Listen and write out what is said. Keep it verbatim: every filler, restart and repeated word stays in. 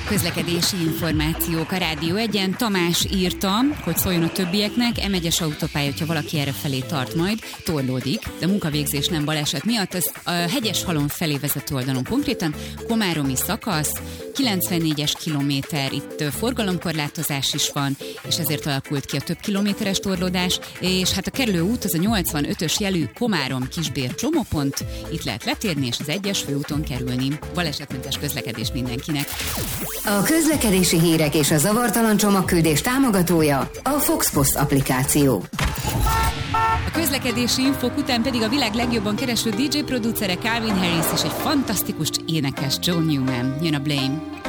Közlekedési információk a Rádió egyen. Tamás írta, hogy szóljon a többieknek, em egyes autópálya, hogyha valaki erre felé tart majd, torlódik, de munkavégzés nem baleset miatt. Ez a Hegyeshalom felé vezető oldalon konkrétan, komáromi szakasz, kilencvennégyes kilométer, itt forgalomkorlátozás is van, és ezért alakult ki a több kilométeres torlódás, és hát a kerülő út az a nyolcvanötös jelű Komárom-Kisbér csomópont, itt lehet letérni, és az egyes főúton kerülni. Balesetmentes közlekedés mindenkinek. A közlekedési hírek és a zavartalan csomagküldés támogatója a Foxpost applikáció. A közlekedési infók után pedig a világ legjobban kereső dé dzsé producere Calvin Harris és egy fantasztikus énekes Joe Newman. Jön a Blame.